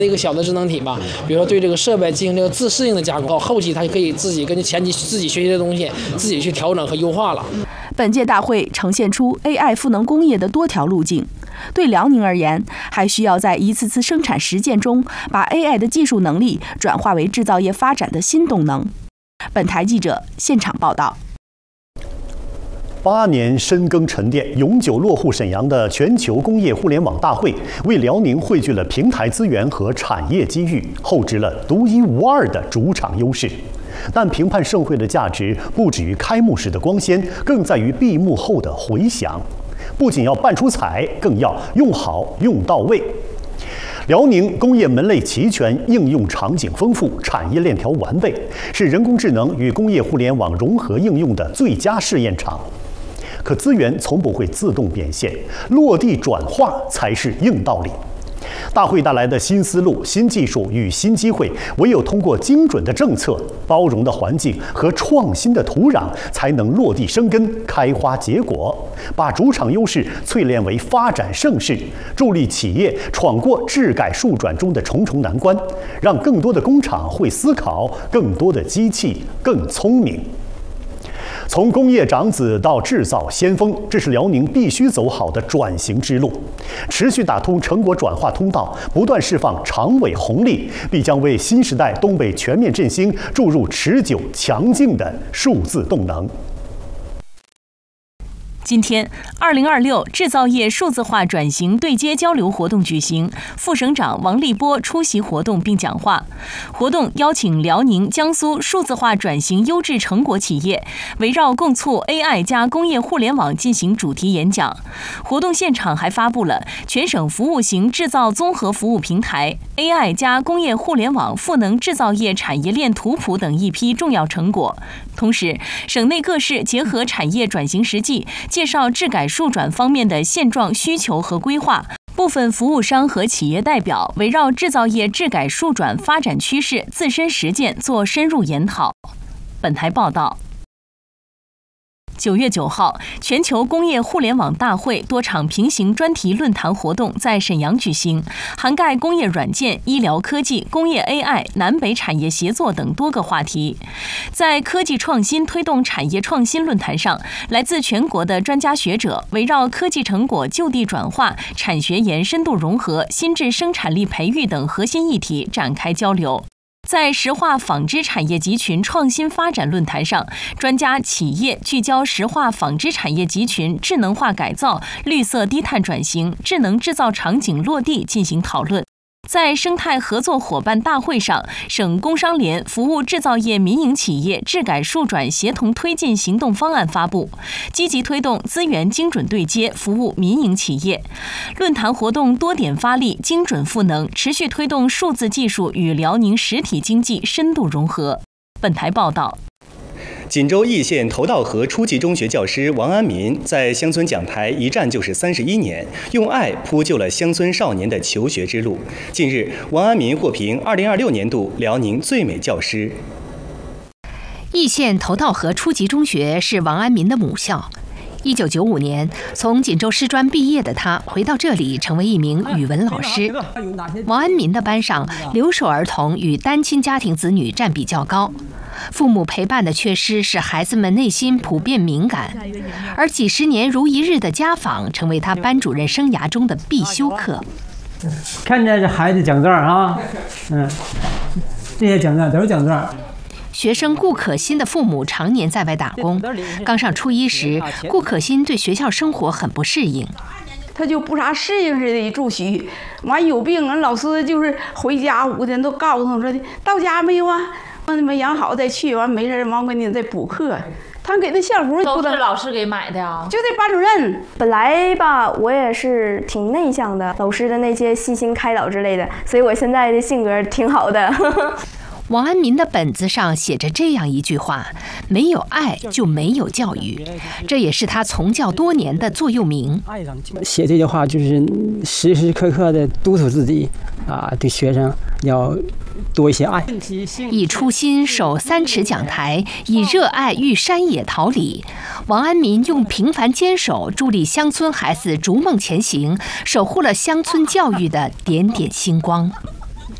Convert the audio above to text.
一个小的智能体吧，比如说对这个设备进行这个自适应的加工，后期它就可以自己根据前期自己学习的东西，自己去调整和优化了。 本届大会呈现出 AI 赋能工业的多条路径。对辽宁而言，还需要在一次次生产实践中，把 AI 的技术能力转化为制造业发展的新动能。本台记者现场报道。 8年深耕沉淀、永久落户沈阳的全球工业互联网大会，为辽宁汇聚了平台资源和产业机遇，厚植了独一无二的主场优势。但评判盛会的价值不止于开幕时的光鲜，更在于闭幕后的回响。不仅要办出彩，更要用好用到位。辽宁工业门类齐全，应用场景丰富，产业链条完备，是人工智能与工业互联网融合应用的最佳试验场。可资源从不会自动变现，落地转化才是硬道理。大会带来的新思路、新技术与新机会，唯有通过精准的政策、包容的环境和创新的土壤，才能落地生根、开花结果，把主场优势淬炼为发展盛世，助力企业闯过治改数转中的重重难关，让更多的工厂会思考，更多的机器更聪明。从工业长子到制造先锋，这是辽宁必须走好的转型之路。持续打通成果转化通道，不断释放长尾红利，必将为新时代东北全面振兴注入持久强劲的数字动能。 今天，2026制造业数字化转型对接交流活动举行，副省长王立波出席活动并讲话。活动邀请辽宁、江苏数字化转型优质成果企业，围绕共促 AI 加工业互联网进行主题演讲。活动现场还发布了全省服务型制造综合服务平台、AI 加工业互联网赋能制造业产业链图谱等一批重要成果。同时，省内各市结合产业转型实际，介绍治改数转方面的现状需求和规划。部分服务商和企业代表围绕制造业治改数转发展趋势、自身实践做深入研讨。本台报道。9月9号，全球工业互联网大会多场平行专题论坛活动在沈阳举行，涵盖工业软件、医疗科技、工业 AI、南北产业协作等多个话题。在科技创新推动产业创新论坛上，来自全国的专家学者围绕科技成果就地转化、产学研深度融合、新质生产力培育等核心议题展开交流。在石化纺织产业集群创新发展论坛上，专家企业聚焦石化纺织产业集群智能化改造、绿色低碳转型、智能制造场景落地进行讨论。在生态合作伙伴大会上，省工商联服务制造业民营企业治改数转协同推进行动方案发布，积极推动资源精准对接，服务民营企业。论坛活动多点发力，精准赋能，持续推动数字技术与辽宁实体经济深度融合。本台报道。 锦州易县头道河初级中学教师王安民在乡村讲台一站就是31年，用爱铺就了乡村少年的求学之路。近日，王安民获评2026年度辽宁最美教师。 易县头道河初级中学是王安民的母校。1995年，从锦州师专毕业的他回到这里，成为一名语文老师。王安民的班上，留守儿童与单亲家庭子女占比较高，父母陪伴的缺失使孩子们内心普遍敏感，而几十年如一日的家访，成为他班主任生涯中的必修课。 看着这孩子讲段啊，这些讲段都是讲段。 学生顾可欣的父母常年在外打工，刚上初一时，顾可欣对学校生活很不适应。 他就不啥适应似的住宿，完有病，俺老师就是回家5天都告诉他说的，到家没有啊？没养好再去，完没事王给你再补课。他给那校服都是老师给买的啊， 就这班主任。 本来吧，我也是挺内向的，老师的那些细心开导之类的，所以我现在的性格挺好的。 王安民的本子上写着这样一句话：没有爱就没有教育，这也是他从教多年的座右铭。 写这句话就是时时刻刻的督促自己对学生要多一些爱。 以初心守3尺讲台，以热爱育山野桃李。王安民用平凡坚守助力乡村孩子逐梦前行，守护了乡村教育的点点星光。